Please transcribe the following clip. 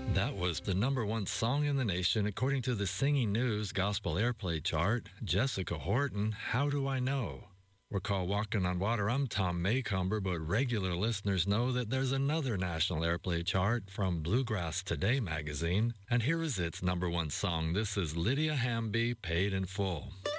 That was the number one song in the nation according to the Singing News Gospel Airplay chart. Jessica Horton, How Do I Know? We're called Walking on Water. I'm Tom Maycomber, but regular listeners know that there's another national airplay chart from Bluegrass Today magazine, and here is its number one song. This is Lydia Hamby, Paid in Full.